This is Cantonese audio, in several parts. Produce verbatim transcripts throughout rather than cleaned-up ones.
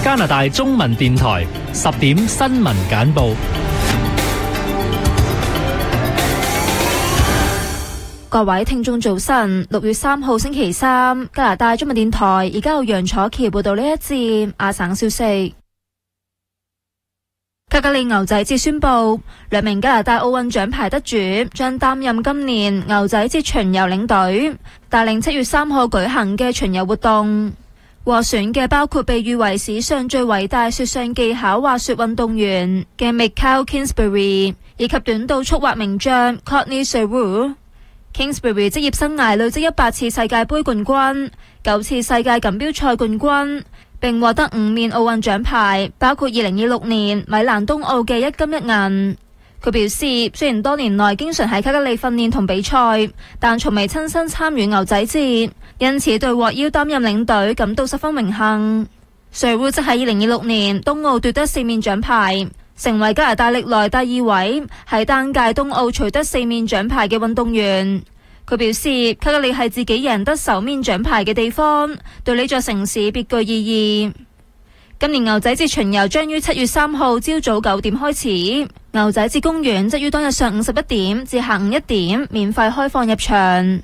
加拿大中文電台十點新聞簡報。 各位聽眾早晨，六月三號星期三，加拿大中文電台而家有楊楚琪報道呢一節亞省消息。卡加利牛仔節宣布，兩名加拿大奧運獎牌得主將擔任今年牛仔節巡遊領隊，帶領七月三號舉行嘅巡遊活動。獲選嘅包括被譽為史上最偉大雪上技巧滑雪運動員嘅 Mikhail Kingsbury， 以及短道速滑名將 Courtney Sheru。Kingsbury 職業生涯累積一百次世界盃冠軍，九次世界錦標賽冠軍，並獲得五面奧運獎牌，包括二零二六年米蘭冬奧嘅一金一銀。佢表示，雖然多年來經常喺卡加利訓練同比賽，但從未親身參與牛仔節，因此對獲邀擔任領隊感到十分榮幸。Sheru 則喺二零二六年冬奧奪得四面獎牌，成為加拿大歷來第二位喺單屆冬奧取得四面獎牌嘅運動員。佢表示，卡加利係自己贏得首面獎牌嘅地方，對呢座城市別具意義。今年牛仔節巡遊將於七月三號朝早九點開始，牛仔節公園則於當日上午十一點至下午一點免費開放入場。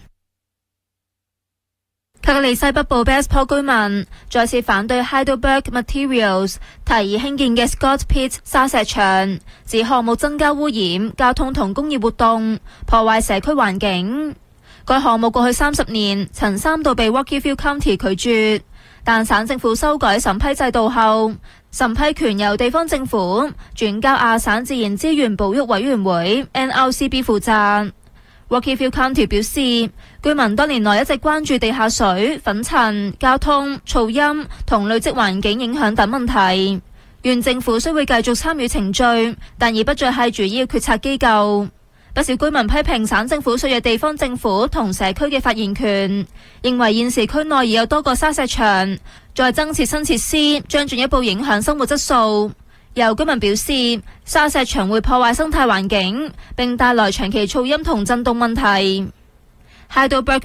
卡加利西北部 Bestport 居民再次反對 Heidelberg Materials 提議興建嘅 Scott Pit 沙石場，指項目增加污染、交通同工業活動，破壞社區環境。該項目過去三十年曾三度被 Rockville County 拒絕，但省政府修改審批制度後，審批權由地方政府轉交亞省自然資源保育委員會 N R C B 負責。Rockville County 表示，居民多年來一直關注地下水、粉塵、交通、噪音同累積環境影響等問題，縣政府雖會繼續參與程序，但已不再係主要決策機構。不少居民批評省政府削弱地方政府同社區嘅發言權，認為現時區內已有多個沙石場，再增設新設施將進一步影響生活質素。有居民表示，沙石場會破壞生態環境，並帶來長期噪音同震動問題。Heidelberg